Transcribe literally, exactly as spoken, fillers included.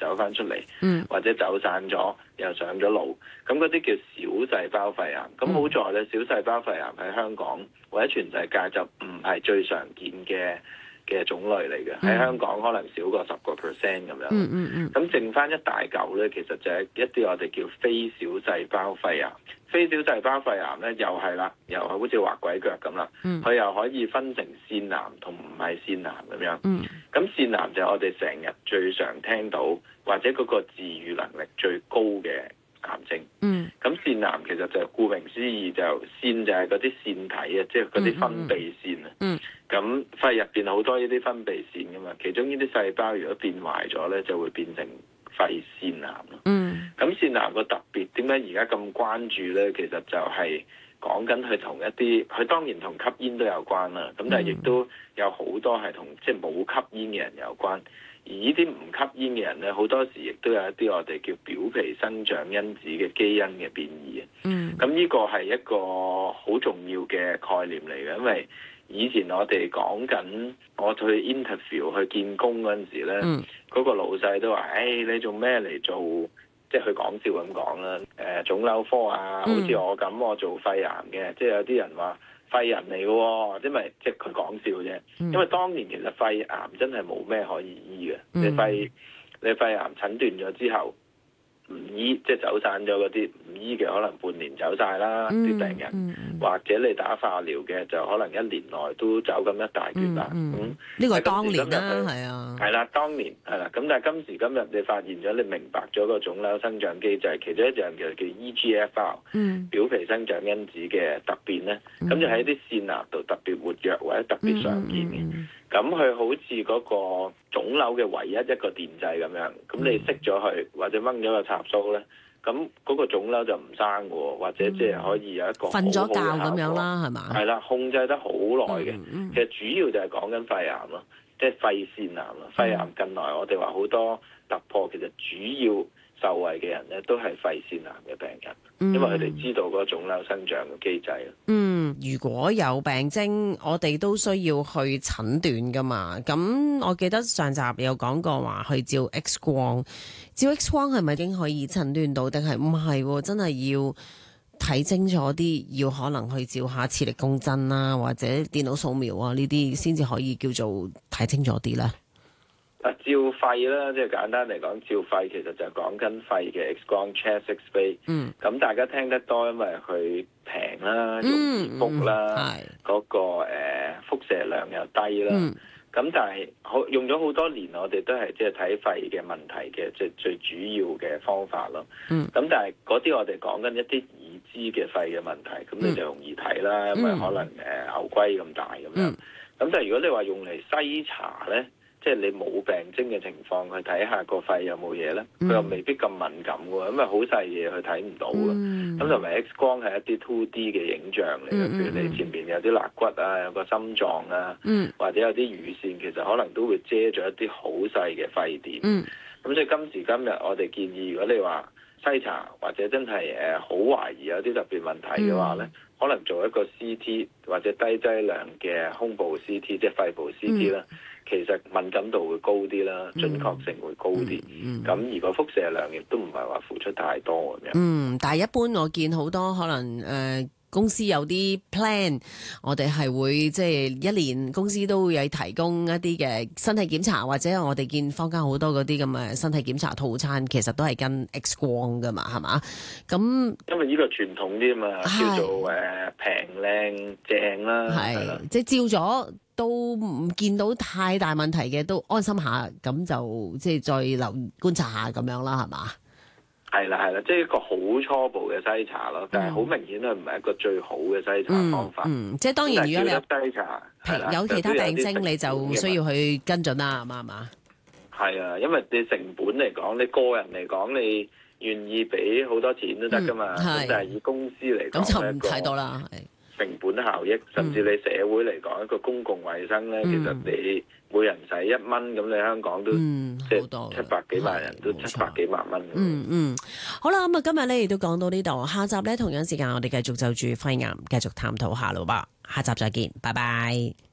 走翻出嚟， 嗯、 或者走散咗又上咗腦，咁嗰啲叫小細胞肺癌。咁好在咧，小細胞肺癌喺香港或者全世界就唔係最常見嘅嘅種類嚟嘅，喺、嗯、香港可能少過十個 percent 咁樣。 嗯嗯嗯。 咁剩翻一大嚿咧，其實就係一啲我哋叫非小細胞肺癌。非小細胞肺癌咧，又係啦，又係好似畫鬼腳咁啦。佢、嗯、又可以分成腺癌同唔係腺癌咁樣。 嗯。咁腺癌就係我哋成日最常聽到，或者嗰個治癒能力最高嘅癌症。 嗯。 咁腺癌其實就顧名思義，就腺就係嗰啲腺體啊，即係嗰啲分泌腺啊。 嗯。 咁肺入邊好多呢啲分泌腺噶嘛，其中呢啲細胞如果變壞咗咧，就會變成肺腺癌咯。嗯。咁腺癌個特別點解而家咁關注咧？其實就係講緊佢同一啲，佢當然同吸煙都有關啦。咁但係亦都有好多係同即係冇吸煙嘅人有關。而呢啲唔吸煙嘅人咧，好多時亦都有一啲我哋叫表皮生長因子嘅基因嘅變異啊。嗯。咁呢個係一個好重要嘅概念嚟嘅，因為以前我哋講緊，我去 interview 去見工嗰陣時咧，嗰、嗯、個老細都話，誒、哎，你做咩嚟做？即係佢講笑咁講啦。誒、呃，腫瘤科啊，好似我咁，我做肺癌嘅。即係有啲人話肺人嚟嘅喎，因為即係佢講笑啫。因為當年其實肺癌真係冇咩可以醫嘅、嗯。你肺你肺癌診斷咗之後，唔醫，即係走散咗嗰啲唔醫嘅，可能半年走晒啦啲病人、嗯嗯，或者你打化療嘅，就可能一年內都走咁一大橛啦。咁、嗯、呢、嗯這個係當年啦，係啊， 係啦，當年係啦。咁但係今時今日你發現咗，你明白咗個腫瘤生長機制，其中一樣叫叫 E G F R、嗯、表皮生長因子嘅突變咧，咁、嗯、就喺啲腺癌度特別活躍或者特別常見嘅。嗯嗯嗯咁佢好似嗰個腫瘤嘅唯一一個電掣咁樣，咁你熄咗佢或者掹咗個插蘇咧，咁嗰個腫瘤就唔生嘅喎，或者即係可以有一個好好嘅效果。瞓咗覺咁樣啦，係嘛？係啦，控制得好耐嘅。其實主要就係講緊肺癌咯，即係肺腺癌咯。肺癌近來我哋話好多突破，其實主要受惠嘅人咧都係肺腺癌嘅病人，嗯、因為佢哋知道嗰個腫瘤生長嘅機制。 嗯，如果有病徵，我哋都需要去診斷噶嘛。咁我記得上集有講過話去照 X 光，照 X 光係咪已經可以診斷到？定係唔係？真係要睇清楚啲，要可能去照下磁力共振啊，或者電腦掃描啊呢啲，先至可以叫做睇清楚啲咧。 啊，照肺啦，即係簡單嚟講，照肺其實就係講緊肺嘅 X 光 chest X-ray。嗯。咁大家聽得多，因為佢平啦，容易 book 啦，嗰、嗯嗰個誒、呃、輻射量又低啦。嗯。咁但係好用咗好多年，我哋都係即係睇肺嘅問題嘅，即係最主要嘅方法咯。嗯。咁但係嗰啲我哋講緊一啲已知嘅肺嘅問題，咁你就容易睇啦，因為可能誒、呃、牛龜咁大咁樣。嗯。咁但係如果你話用嚟篩查咧？即係你冇病徵嘅情況去睇下個肺有冇嘢咧，佢又未必咁敏感喎，因為好細嘢佢睇唔到嘅。咁同埋 X 光係一啲 two D 嘅影像嚟嘅，譬如你前面有啲肋骨啊，有個心臟啊，嗯、或者有啲乳腺，其實可能都會遮咗一啲好細嘅肺點。咁、嗯、所以今時今日我哋建議，如果你話篩查或者真係誒好懷疑有啲特別問題嘅話咧、嗯，可能做一個 C T 或者低劑量嘅胸部 C T， 即係肺部 C T 啦、嗯。其實敏感度會高啲啦，準確性會高啲。咁、嗯嗯、而個輻射量亦都唔係話付出太多咁樣。嗯， 但係一般我見好多可能誒、呃、公司有啲 plan，我哋係會即係一年公司都會有提供一啲嘅身體檢查，或者我哋見坊間好多嗰啲咁嘅身體檢查套餐，其實都係跟 X 光噶嘛，係嘛？咁因為呢個傳統啲嘛，叫做誒平靚正啦，係啦， 即係照咗。都唔見到太大問題嘅，都安心下，咁就即係再留觀察下咁樣啦，係嘛？ 係啦係啦，即係一個好初步嘅篩查咯，但係好明顯都唔係一個最好嘅篩查方法。嗯，嗯即係當然，如果你有篩查， 有其他病徵，你就需要去跟進啦，係嘛？係嘛？ 係啊，因為你成本嚟講，你個人嚟講，你願意俾好多錢都得噶嘛。咁、嗯、但係以公司嚟講， 咁就唔睇到啦。 成本效益，甚至你社會嚟講一個公共衛生咧、嗯，其實你每人使一蚊，咁你香港都、嗯、即係七百幾萬人都七百幾萬蚊。 嗯嗯，好啦，咁啊今日咧亦都講到呢度，下集咧同樣時間我哋繼續就住肺癌繼續探討下咯噃，下集再見，拜拜。